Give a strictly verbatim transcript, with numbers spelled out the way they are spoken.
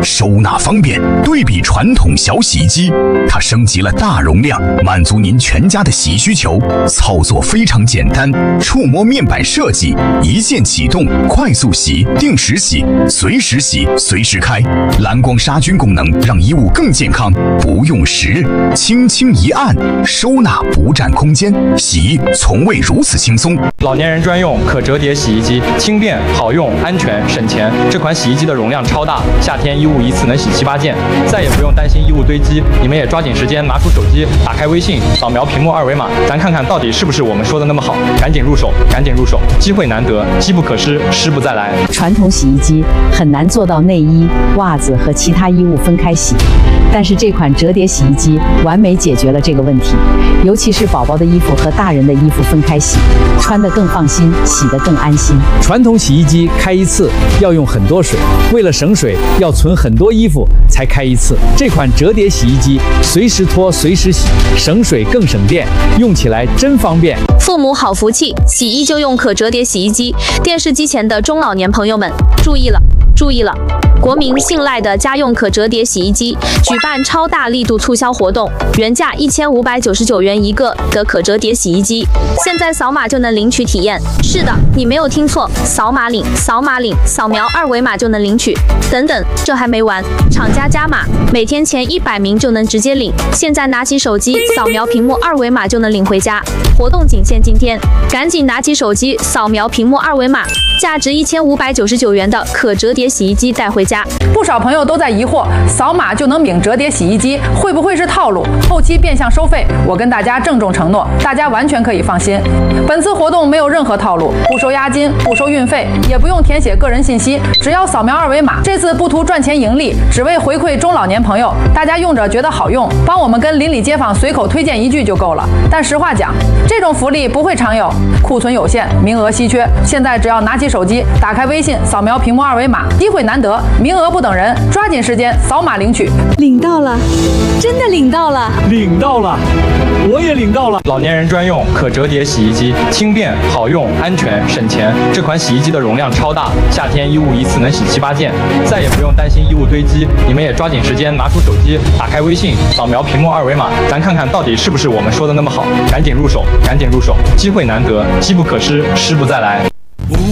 收纳方便。对比传统小洗衣机，它升级了大容量，满足您全家的洗衣需求。操作非常简单，触摸面板设计，一键启动，快速洗、定时洗、随时洗、随时开。蓝光杀菌功能让衣物更健康，不用时，轻轻一按，收纳不占空间，洗衣从未如此轻松。 老年人专用可折叠洗衣机，轻便好用，安全省钱。这款洗衣机的容量超大，夏天衣物一次能洗七八件，再也不用担心衣物堆积。你们也抓紧时间拿出手机，打开微信，扫描屏幕二维码，咱看看到底是不是我们说的那么好。赶紧入手，赶紧入手，机会难得，机不可失，失不再来。 传统洗衣机很难做到内衣、袜子和其他衣物分开洗，但是这款折叠洗衣机完美解决了这个问题，尤其是宝宝的衣服和大人的衣服分开洗，穿得更放心，洗得更安心。 传统洗衣机开一次要用很多水，为了省水，要存很多衣服才开一次。这款折叠洗衣机随时脱随时洗，省水更省电，用起来真方便。 父母好福气，洗衣就用可折叠洗衣机。电视机前的中老年朋友们注意了，注意了！国民信赖的家用可折叠洗衣机举办超大力度促销活动，原价一千五百九十九元一个的可折叠洗衣机，现在扫码就能领取体验。是的，你没有听错，扫码领，扫码领，扫描二维码就能领取。等等，这还没完，厂家加码，每天前一百名就能直接领。现在拿起手机，扫描屏幕二维码就能领回家。活动仅限今天，赶紧拿起手机，扫描屏幕二维码，价值一千五百九十九元的可折叠洗衣机带回家。 不少朋友都在疑惑，扫码就能领折叠洗衣机，会不会是套路？后期变相收费？我跟大家郑重承诺，大家完全可以放心。本次活动没有任何套路，不收押金，不收运费，也不用填写个人信息，只要扫描二维码。这次不图赚钱盈利，只为回馈中老年朋友，大家用着觉得好用，帮我们跟邻里街坊随口推荐一句就够了。但实话讲，这种福利不会常有，库存有限，名额稀缺。现在只要拿起手机，打开微信，扫描屏幕二维码，机会难得，名额不等人，抓紧时间扫码领取。 领到了，真的领到了， 领到了，我也领到了。 老年人专用可折叠洗衣机，轻便好用，安全省钱。这款洗衣机的容量超大，夏天衣物一次能洗七八件，再也不用担心衣物堆积。你们也抓紧时间拿出手机，打开微信，扫描屏幕二维码，咱看看到底是不是我们说的那么好。赶紧入手，赶紧入手，机会难得，机不可失，失不再来。